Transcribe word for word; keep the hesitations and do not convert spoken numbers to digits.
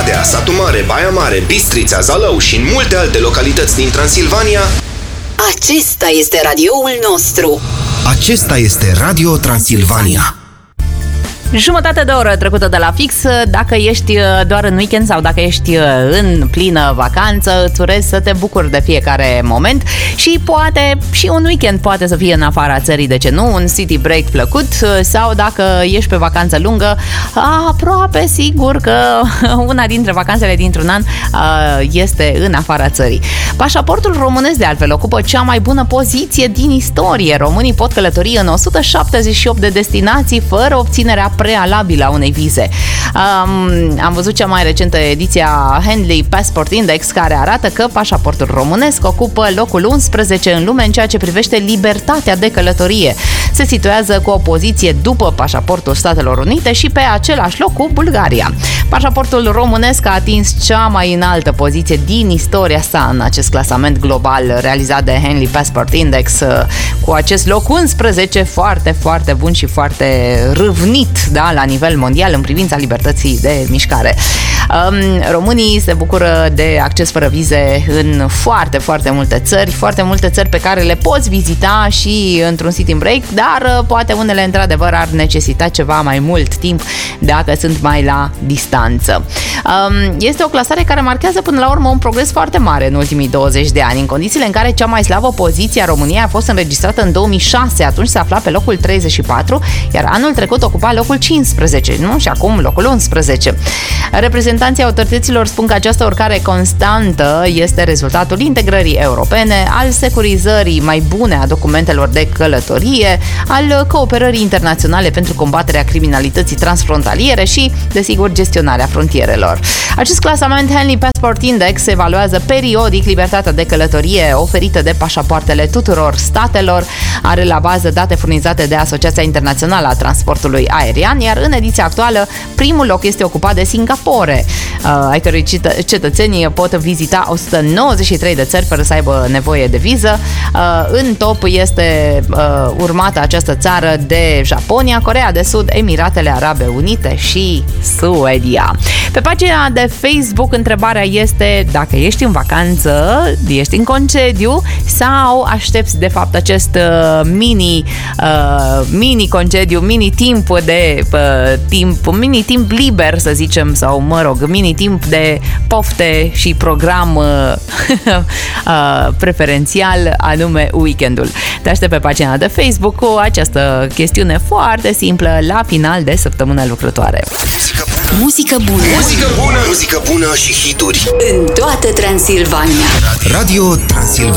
Oradea, Satu Mare, Baia Mare, Bistrița, Zalău și în multe alte localități din Transilvania, acesta este radioul nostru. acesta este Radio Transilvania. Jumătate de oră trecută de la fix. Dacă ești doar în weekend sau dacă ești în plină vacanță, îți urez să te bucuri de fiecare moment și poate și un weekend poate să fie în afara țării, de ce nu, un city break plăcut, sau dacă ești pe vacanță lungă, aproape sigur că una dintre vacanțele dintr-un an este în afara țării. Pașaportul românesc, de altfel, ocupă cea mai bună poziție din istorie. Românii pot călători în o sută șaptezeci și opt de destinații fără obținerea prealabilă a unei vize. Um, am văzut cea mai recentă ediție a Henley Passport Index, care arată că pașaportul românesc ocupă locul unsprezece în lume în ceea ce privește libertatea de călătorie. Se situează cu o poziție după pașaportul Statelor Unite și pe același loc cu Bulgaria. Pașaportul românesc a atins cea mai înaltă poziție din istoria sa în acest clasament global realizat de Henley Passport Index, cu acest loc unsprezece foarte, foarte bun și foarte râvnit, da, la nivel mondial în privința libertății de mișcare. Um, românii se bucură de acces fără vize în foarte, foarte multe țări, foarte multe țări pe care le poți vizita și într-un city break, dar poate unele într-adevăr ar necesita ceva mai mult timp dacă sunt mai la distanță. Um, este o clasare care marchează până la urmă un progres foarte mare în ultimii douăzeci de ani, în condițiile în care cea mai slabă poziție a României a fost înregistrată în două mii șase, atunci se afla pe locul treizeci și patru, iar anul trecut ocupa locul cincisprezece, nu? Și acum locul unsprezece. Reprezentanții autorităților spun că această urcare constantă este rezultatul integrării europene, al securizării mai bune a documentelor de călătorie, al cooperării internaționale pentru combaterea criminalității transfrontaliere și, desigur, gestionarea frontierelor. Acest clasament Henley Passport Index evaluează periodic libertatea de călătorie oferită de pașapoartele tuturor statelor, are la bază date furnizate de Asociația Internațională a Transportului Aerian, iar în ediția actuală primul loc este ocupat de Singapore, ai cărui cetățenii pot vizita o sută nouăzeci și trei de țări fără să aibă nevoie de viză. În top este urmată această țară de Japonia, Coreea de Sud, Emiratele Arabe Unite și Suedia. Pe pagina de Facebook întrebarea este dacă ești în vacanță, ești în concediu sau aștepți de fapt acest mini uh, mini concediu, mini timp de uh, timp, mini timp liber, să zicem, sau mă rog, mini timp de pofte și program uh, uh, preferențial, anume weekendul. Te aștept pe pagina de Facebook cu această chestiune foarte simplă la final de săptămână lucrătoare. Muzică bună. Muzică bună, muzică bună și hituri în toată Transilvania. Radio Transilvania.